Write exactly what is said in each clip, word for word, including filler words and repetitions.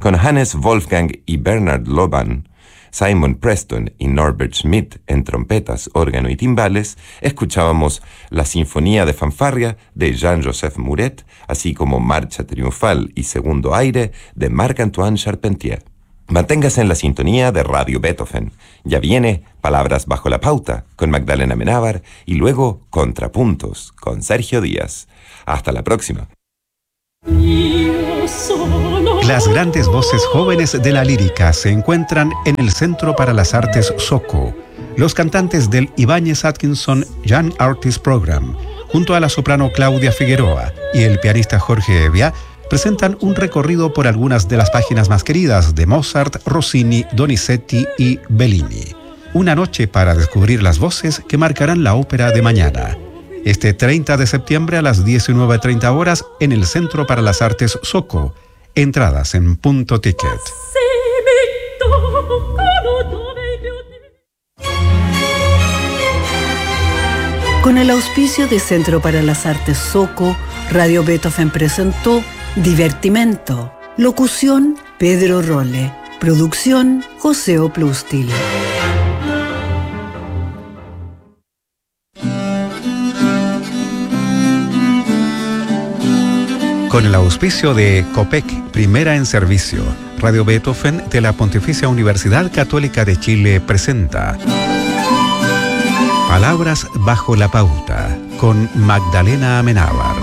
con Hannes Wolfgang y Bernard Loban, Simon Preston y Norbert Schmidt en trompetas, órgano y timbales, escuchábamos la Sinfonía de Fanfarria de Jean-Joseph Muret, así como Marcha Triunfal y Segundo Aire de Marc-Antoine Charpentier. Manténgase en la sintonía de Radio Beethoven. Ya viene Palabras bajo la pauta con Magdalena Amenábar y luego Contrapuntos con Sergio Díaz. Hasta la próxima. Las grandes voces jóvenes de la lírica se encuentran en el Centro para las Artes Soco. Los cantantes del Ibáñez Atkinson Young Artist Program, junto a la soprano Claudia Figueroa y el pianista Jorge Evia, presentan un recorrido por algunas de las páginas más queridas de Mozart, Rossini, Donizetti y Bellini. Una noche para descubrir las voces que marcarán la ópera de mañana. Este treinta de septiembre a las diecinueve treinta horas en el Centro para las Artes Soco. Entradas en Punto Ticket. Con el auspicio de Centro para las Artes Soco, Radio Beethoven presentó Divertimento. Locución, Pedro Rolle. Producción, José Oplustil. Con el auspicio de COPEC, Primera en Servicio, Radio Beethoven de la Pontificia Universidad Católica de Chile presenta Palabras bajo la pauta, con Magdalena Amenábar.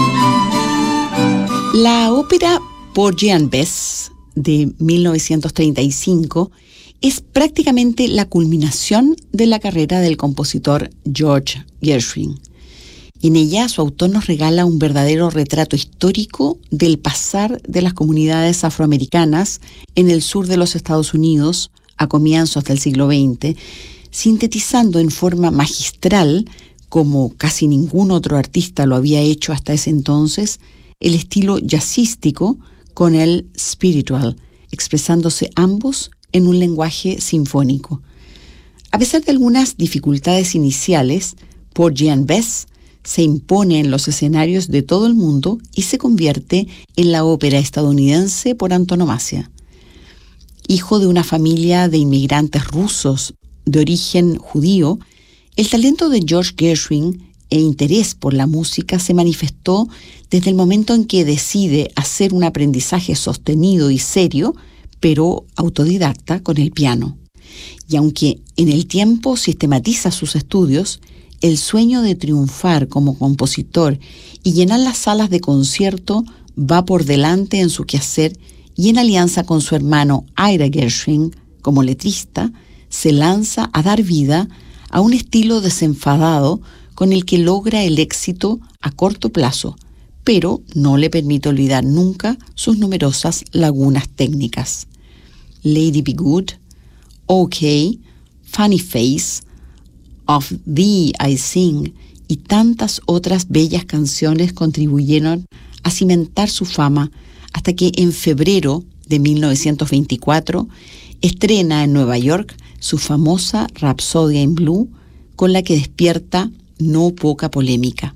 La ópera Porgy and Bess de mil novecientos treinta y cinco es prácticamente la culminación de la carrera del compositor George Gershwin. En ella, su autor nos regala un verdadero retrato histórico del pasar de las comunidades afroamericanas en el sur de los Estados Unidos a comienzos del siglo veinte, sintetizando en forma magistral, como casi ningún otro artista lo había hecho hasta ese entonces, el estilo jazzístico con el spiritual, expresándose ambos en un lenguaje sinfónico. A pesar de algunas dificultades iniciales, Porgy and Bess se impone en los escenarios de todo el mundo y se convierte en la ópera estadounidense por antonomasia. Hijo de una familia de inmigrantes rusos de origen judío, el talento de George Gershwin e interés por la música se manifestó desde el momento en que decide hacer un aprendizaje sostenido y serio, pero autodidacta, con el piano. Y aunque en el tiempo sistematiza sus estudios, el sueño de triunfar como compositor y llenar las salas de concierto va por delante en su quehacer, y en alianza con su hermano Ira Gershwin, como letrista, se lanza a dar vida a un estilo desenfadado con el que logra el éxito a corto plazo, pero no le permite olvidar nunca sus numerosas lagunas técnicas. Lady Be Good, OK, Funny Face, Of Thee I Sing y tantas otras bellas canciones contribuyeron a cimentar su fama hasta que en febrero de mil novecientos veinticuatro estrena en Nueva York su famosa Rhapsody in Blue, con la que despierta no poca polémica.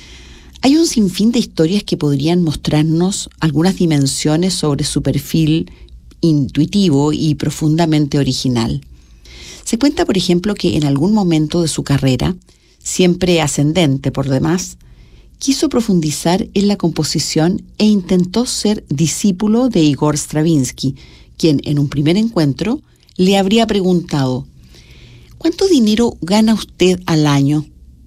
Hay un sinfín de historias que podrían mostrarnos algunas dimensiones sobre su perfil intuitivo y profundamente original. Se cuenta, por ejemplo, que en algún momento de su carrera, siempre ascendente por demás, quiso profundizar en la composición e intentó ser discípulo de Igor Stravinsky, quien en un primer encuentro le habría preguntado: ¿cuánto dinero gana usted al año?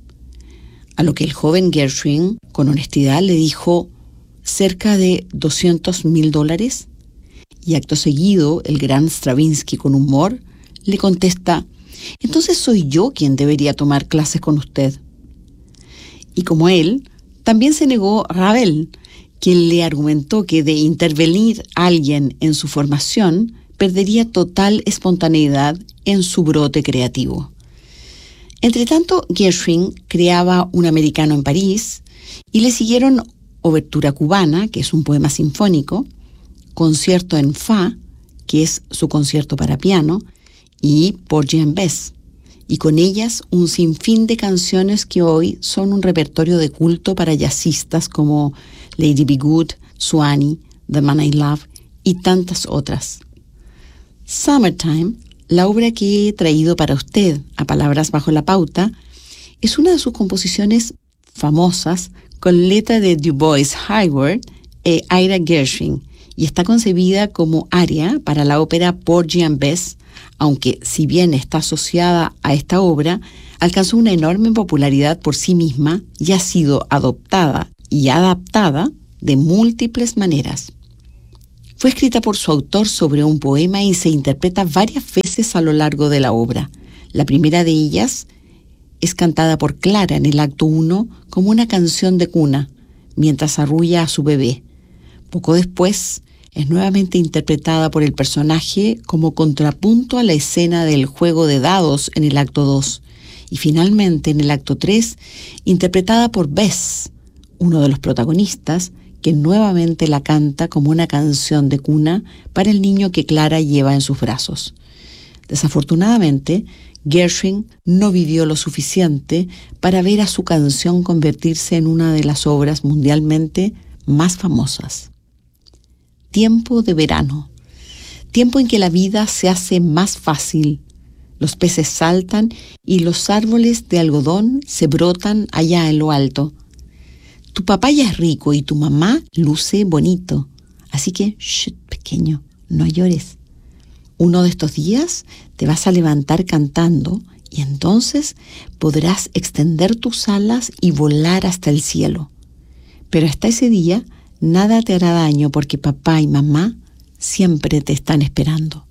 A lo que el joven Gershwin, con honestidad, le dijo: cerca de doscientos mil dólares. Y acto seguido, el gran Stravinsky, con humor, le contesta: entonces soy yo quien debería tomar clases con usted. Y como él, también se negó Ravel, quien le argumentó que de intervenir a alguien en su formación perdería total espontaneidad en su brote creativo. Entretanto, Gershwin creaba Un americano en París y le siguieron Obertura cubana, que es un poema sinfónico, Concierto en Fa, que es su concierto para piano, y Porgy and Bess, y con ellas un sinfín de canciones que hoy son un repertorio de culto para jazzistas como Lady Be Good, Swanee, The Man I Love y tantas otras. Summertime, la obra que he traído para usted a Palabras Bajo la Pauta, es una de sus composiciones famosas con letra de Du Bois Hayward e Ira Gershwin, y está concebida como aria para la ópera Porgy and Bess, aunque si bien está asociada a esta obra, alcanzó una enorme popularidad por sí misma y ha sido adoptada y adaptada de múltiples maneras. Fue escrita por su autor sobre un poema y se interpreta varias veces a lo largo de la obra. La primera de ellas es cantada por Clara en el acto uno como una canción de cuna, mientras arrulla a su bebé. Poco después, es nuevamente interpretada por el personaje como contrapunto a la escena del juego de dados en el acto dos, y finalmente en el acto tres, interpretada por Bess, uno de los protagonistas, que nuevamente la canta como una canción de cuna para el niño que Clara lleva en sus brazos. Desafortunadamente, Gershwin no vivió lo suficiente para ver a su canción convertirse en una de las obras mundialmente más famosas. Tiempo de verano, tiempo en que la vida se hace más fácil. Los peces saltan y los árboles de algodón se brotan allá en lo alto. Tu papá ya es rico y tu mamá luce bonito. Así que, shh, pequeño, no llores. Uno de estos días te vas a levantar cantando y entonces podrás extender tus alas y volar hasta el cielo. Pero hasta ese día, nada te hará daño porque papá y mamá siempre te están esperando.